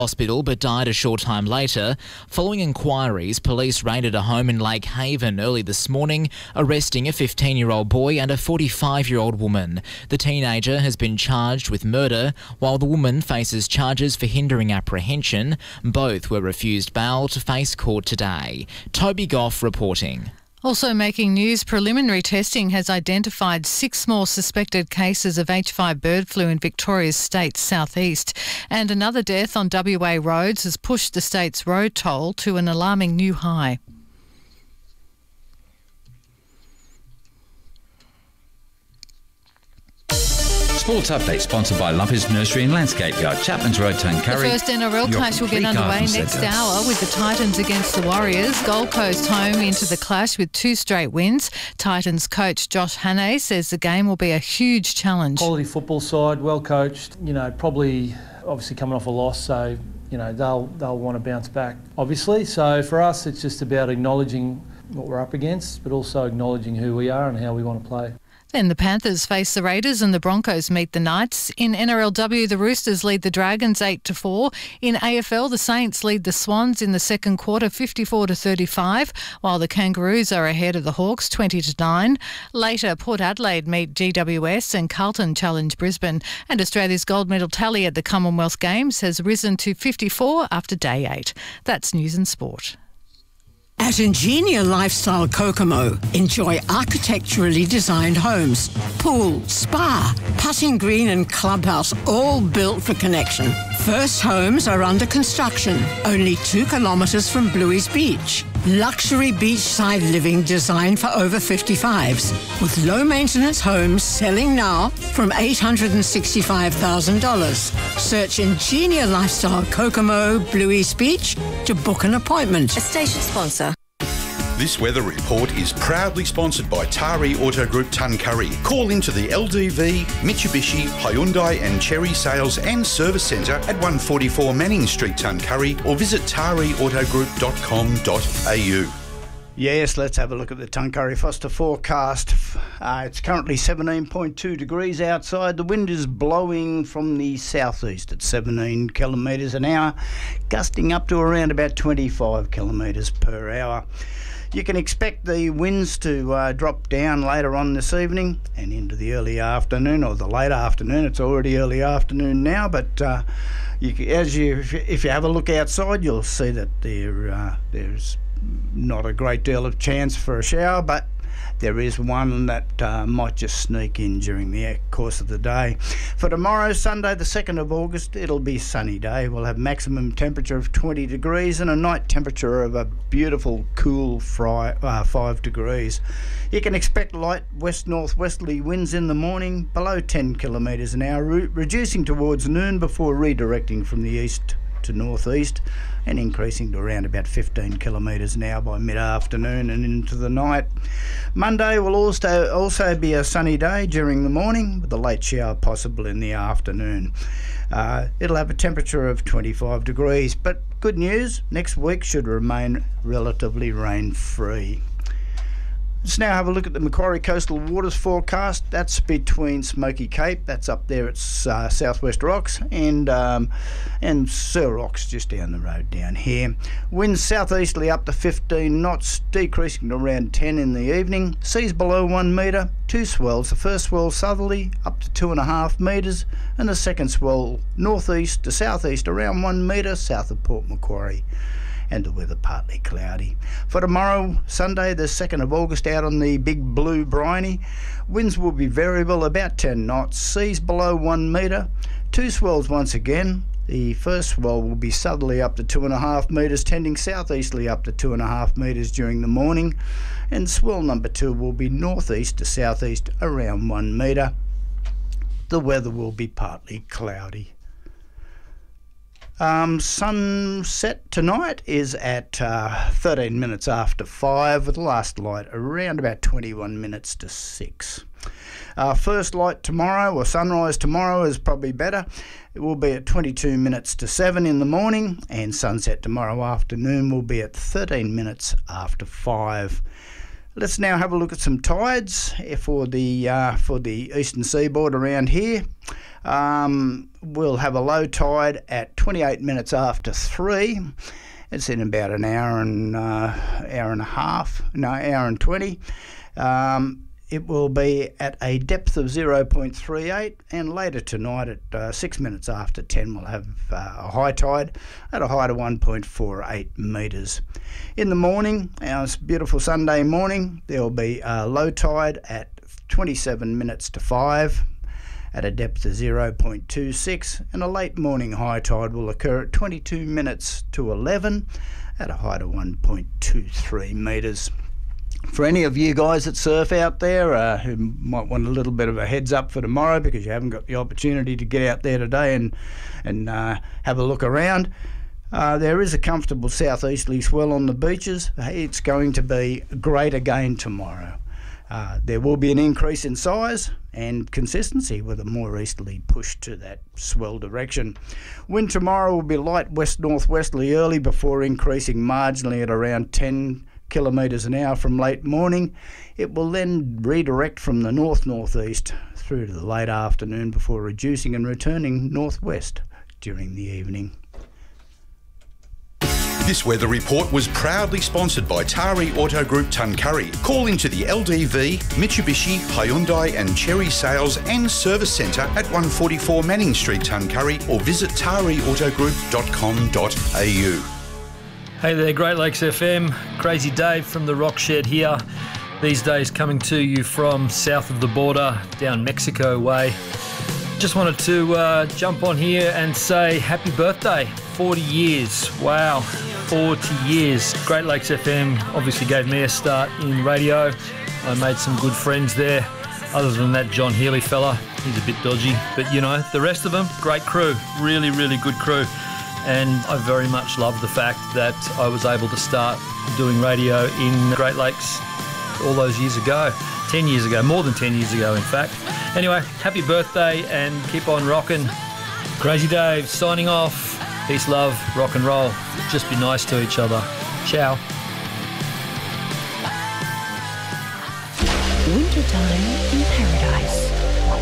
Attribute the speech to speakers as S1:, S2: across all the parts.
S1: hospital but died a short time later. Following inquiries, police raided a home in Lake Haven early this morning, arresting a 15-year-old boy and a 45-year-old woman. The teenager has been charged with murder, while the woman faces charges for hindering apprehension. Both were refused bail to face court today. Toby Goff reporting.
S2: Also making news, preliminary testing has identified 6 more suspected cases of H5 bird flu in Victoria's state southeast. And another death on WA roads has pushed the state's road toll to an alarming new high.
S3: Sports update sponsored by Lumpy's Nursery and Landscape Yard, Chapman's Road, Tuncurry.
S2: The first NRL clash will get underway next hour with the Titans against the Warriors. Gold Coast home into the clash with 2 straight wins. Titans coach Josh Hannay says the game will be a huge challenge.
S4: Quality football side, well coached, probably obviously coming off a loss, so they'll want to bounce back, obviously. So for us, it's just about acknowledging what we're up against, but also acknowledging who we are and how we want to play.
S2: Then the Panthers face the Raiders and the Broncos meet the Knights. In NRLW, the Roosters lead the Dragons 8-4. In AFL, the Saints lead the Swans in the second quarter 54-35, while the Kangaroos are ahead of the Hawks 20-9. Later, Port Adelaide meet GWS and Carlton challenge Brisbane. And Australia's gold medal tally at the Commonwealth Games has risen to 54 after day 8. That's News and Sport.
S5: At Ingenia Lifestyle Kokomo, enjoy architecturally designed homes, pool, spa, putting green and clubhouse, all built for connection. First homes are under construction, only 2 kilometres from Bluey's Beach. Luxury beachside living designed for over 55s, with low maintenance homes selling now from $865,000. Search Ingenia Lifestyle Kokomo, Bluey's Beach to book an appointment.
S6: A station sponsor.
S7: This weather report is proudly sponsored by Tari Auto Group Tuncurry. Call into the LDV, Mitsubishi, Hyundai and Chery Sales and Service Centre at 144 Manning Street, Tuncurry, or visit tariautogroup.com.au.
S8: Yes, let's have a look at the Tuncurry Foster forecast. It's currently 17.2 degrees outside. The wind is blowing from the southeast at 17 kilometres an hour, gusting up to around about 25 kilometres per hour. You can expect the winds to drop down later on this evening and into the early afternoon, or the late afternoon. It's already early afternoon now, but if you have a look outside, you'll see that there's not a great deal of chance for a shower, but there is one that might just sneak in during the course of the day. For tomorrow, Sunday the 2nd of August, it'll be a sunny day. We'll have maximum temperature of 20 degrees and a night temperature of a beautiful cool 5 degrees. You can expect light west-northwesterly winds in the morning, below 10 kilometres an hour, reducing towards noon before redirecting from the east to northeast and increasing to around about 15 kilometres an hour by mid-afternoon and into the night. Monday will also be a sunny day during the morning with a late shower possible in the afternoon. It'll have a temperature of 25 degrees, but good news, next week should remain relatively rain-free. Let's now have a look at the Macquarie Coastal Waters forecast. That's between Smoky Cape, that's up there at Southwest Rocks, and Sur Rocks just down the road down here. Winds southeasterly up to 15 knots, decreasing to around 10 in the evening. Seas below 1 metre, 2 swells. The first swell southerly up to 2.5 metres, and the second swell northeast to southeast around 1 metre south of Port Macquarie. And the weather partly cloudy. For tomorrow, Sunday the 2nd of August, out on the Big Blue Briny, winds will be variable, about 10 knots, seas below 1 metre, 2 swells once again. The first swell will be southerly up to 2.5 metres, tending southeasterly up to 2.5 metres during the morning, and swell number 2 will be northeast to southeast around 1 metre. The weather will be partly cloudy. Sunset tonight is at 13 minutes after 5, with the last light around about 21 minutes to 6. First light tomorrow, or sunrise tomorrow, is probably better. It will be at 22 minutes to 7 in the morning, and sunset tomorrow afternoon will be at 13 minutes after 5. Let's now have a look at some tides for the eastern seaboard around here. We'll have a low tide at 28 minutes after 3. It's in about an hour and hour and 20. It will be at a depth of 0.38, and later tonight at 6 minutes after 10 we'll have a high tide at a height of 1.48 metres. In the morning, our beautiful Sunday morning, there will be a low tide at 27 minutes to 5 at a depth of 0.26, and a late morning high tide will occur at 22 minutes to 11 at a height of 1.23 metres. For any of you guys that surf out there who might want a little bit of a heads up for tomorrow because you haven't got the opportunity to get out there today and have a look around, there is a comfortable southeasterly swell on the beaches. It's going to be great again tomorrow. There will be an increase in size and consistency with a more easterly push to that swell direction. Wind tomorrow will be light west-northwesterly early before increasing marginally at around 10 kilometres an hour from late morning. It will then redirect from the north-northeast through to the late afternoon before reducing and returning northwest during the evening.
S7: This weather report was proudly sponsored by Tari Auto Group Tuncurry. Call into the LDV, Mitsubishi, Hyundai and Cherry Sales and Service Centre at 144 Manning Street, Tuncurry, or visit tariautogroup.com.au.
S6: Hey there, Great Lakes FM. Crazy Dave from the Rock Shed here. These days coming to you from south of the border, down Mexico way. Just wanted to jump on here and say happy birthday. 40 years. Wow, 40 years. Great Lakes FM obviously gave me a start in radio. I made some good friends there. Other than that John Healy fella, he's a bit dodgy. But, you know, the rest of them, great crew. Really, really good crew. And I very much love the fact that I was able to start doing radio in Great Lakes all those years ago. 10 years ago, more than 10 years ago in fact. Anyway, happy birthday and keep on rocking. Crazy Dave signing off. Peace, love, rock and roll. Just be nice to each other. Ciao.
S9: Wintertime in Paradise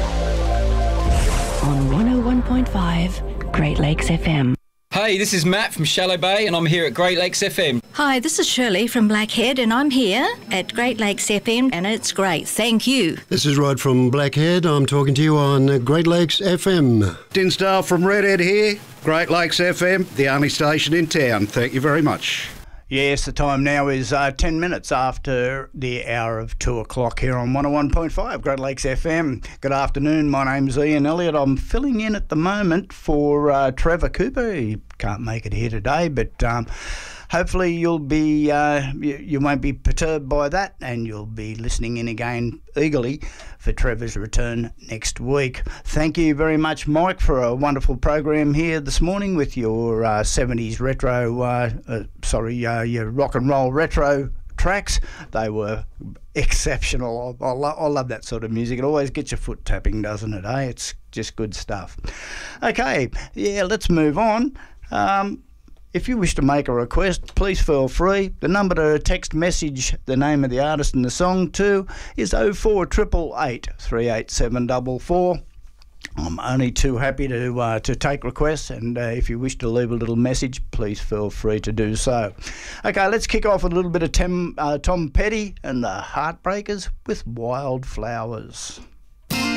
S9: on 101.5 Great Lakes FM.
S10: Hey, this is Matt from Shallow Bay and I'm here at Great Lakes FM.
S11: Hi, this is Shirley from Blackhead and I'm here at Great Lakes FM and it's great. Thank you.
S12: This is Rod from Blackhead. I'm talking to you on Great Lakes FM.
S13: Dinsdale from Redhead here. Great Lakes FM, the only station in town. Thank you very much.
S8: Yes, the time now is 10 minutes after the hour of 2 o'clock here on 101.5 Great Lakes FM. Good afternoon, my name's Ian Elliott. I'm filling in at the moment for Trevor Cooper. He can't make it here today, but hopefully you'll be you won't be perturbed by that and you'll be listening in again eagerly for Trevor's return next week. Thank you very much, Mike, for a wonderful program here this morning with your 70s retro, your rock and roll retro tracks. They were exceptional. I love that sort of music. It always gets your foot tapping, doesn't it, eh? It's just good stuff. Okay, yeah, let's move on. If you wish to make a request, please feel free. The number to text message the name of the artist and the song to is 04888 38744. I'm only too happy to take requests, and if you wish to leave a little message, please feel free to do so. Okay, let's kick off with a little bit of Tom Petty and the Heartbreakers with Wildflowers.